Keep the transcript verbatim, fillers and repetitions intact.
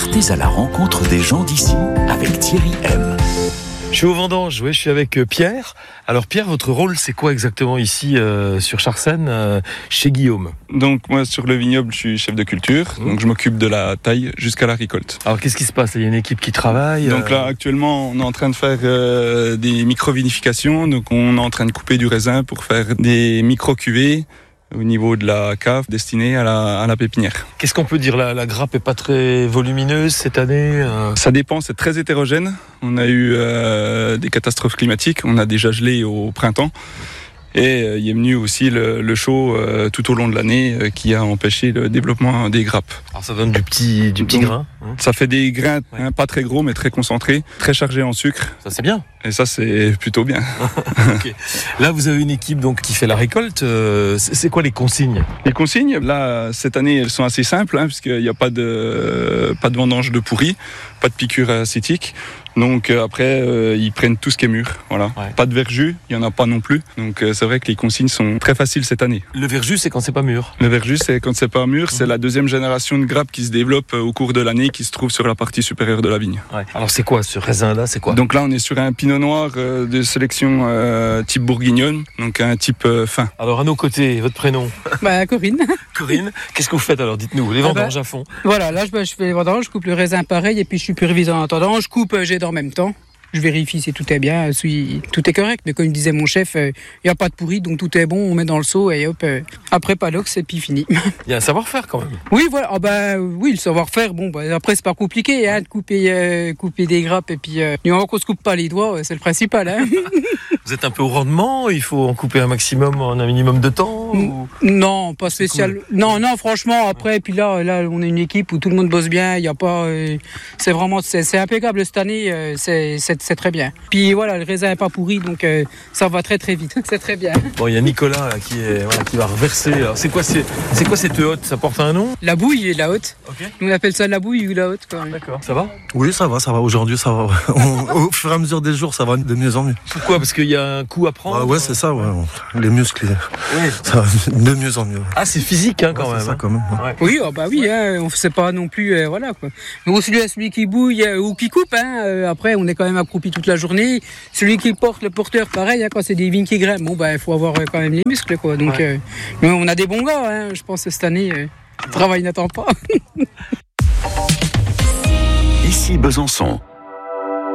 Partez à la rencontre des gens d'ici avec Thierry M. Je suis au Vendange, ouais, je suis avec Pierre. Alors Pierre, votre rôle c'est quoi exactement ici euh, sur Charsène, euh, chez Guillaume? Donc moi sur le vignoble je suis chef de culture, mmh. donc je m'occupe de la taille jusqu'à la récolte. Alors qu'est-ce qui se passe? Il y a une équipe qui travaille? Donc là actuellement on est en train de faire euh, des micro-vinifications, donc on est en train de couper du raisin pour faire des micro-cuvées au niveau de la cave destinée à la, à la pépinière. Qu'est-ce qu'on peut dire? La, la grappe est pas très volumineuse cette année euh... Ça dépend, c'est très hétérogène. On a eu euh, des catastrophes climatiques, on a déjà gelé au printemps. Et euh, il est venu aussi le, le chaud euh, tout au long de l'année euh, qui a empêché le développement des grappes. Alors ça donne du petit, du petit Donc, grain hein. Ça fait des grains ouais. hein, pas très gros mais très concentrés, très chargés en sucre. Ça c'est bien. Et ça c'est plutôt bien. Okay. Là vous avez une équipe donc qui fait la récolte. Euh, c'est quoi les consignes? Les consignes, là cette année elles sont assez simples hein, puisqu'il n'y a pas de, euh, pas de vendange de pourri, pas de piqûre acétique. Donc euh, après, euh, ils prennent tout ce qui est mûr. Voilà. Ouais. Pas de verjus, il n'y en a pas non plus. Donc euh, c'est vrai que les consignes sont très faciles cette année. Le verjus, c'est quand c'est pas mûr? Le verjus, c'est quand c'est pas mûr. Mmh. C'est la deuxième génération de grappes qui se développe euh, au cours de l'année, qui se trouve sur la partie supérieure de la vigne. Ouais. Alors c'est quoi ce raisin-là? C'est quoi? Donc là, on est sur un pinot noir euh, de sélection euh, type bourguignonne, donc un type euh, fin. Alors à nos côtés, votre prénom? Bah Corinne. Corinne, qu'est-ce que vous faites alors? Dites-nous, les vendanges ah bah, à fond. Voilà, là je, bah, je fais les vendanges, je coupe le raisin pareil et puis je supervise en attendant. Je coupe, j'aide en même temps. Je vérifie si tout est bien, si tout est correct. Mais comme disait mon chef, il euh, n'y a pas de pourri, donc tout est bon, on met dans le seau et hop, euh, après palox et puis fini. Il y a un savoir-faire quand même. Oui, voilà. Oh, bah, oui, le savoir-faire, bon, bah, après c'est pas compliqué hein, de couper, euh, couper des grappes et puis euh, du moment qu'on se coupe pas les doigts, c'est le principal. Hein. Vous êtes un peu au rendement, il faut en couper un maximum en un minimum de temps ou... Non, pas spécial. Cool. Non, non, franchement, après, puis là, là, on est une équipe où tout le monde bosse bien, il y a pas... Euh, c'est vraiment... C'est, c'est impeccable cette année, euh, c'est, c'est, c'est très bien. Puis voilà, le raisin n'est pas pourri, donc euh, ça va très très vite, c'est très bien. Bon, il y a Nicolas là, qui, est, voilà, qui va reverser. Alors, c'est, quoi, c'est, c'est quoi cette hotte? Ça porte un nom? La bouille et la hotte. Okay. On appelle ça la bouille ou la hotte. Quand même. D'accord, ça va? Oui, ça va, ça va. Aujourd'hui, ça va. On, au fur et à mesure des jours, ça va de mieux en mieux. Pourquoi? Parce qu'il y a un coup à prendre? Ah ouais, c'est ça, ouais. Les muscles, ouais. Ça va de mieux en mieux. Ah, c'est physique hein, quand ouais, même. C'est ça, quand même. Ouais. Oui, oh, bah oui, hein, on ne sait pas non plus, euh, voilà quoi. Donc celui, celui qui bouille euh, ou qui coupe, hein, euh, après on est quand même accroupi toute la journée. Celui qui porte, le porteur, pareil, hein, quand c'est des vignes qui grimpent, bon bah il faut avoir euh, quand même les muscles quoi. Donc ouais. euh, on a des bons gars, hein, je pense cette année, euh, le travail n'attend pas. Ici Besançon.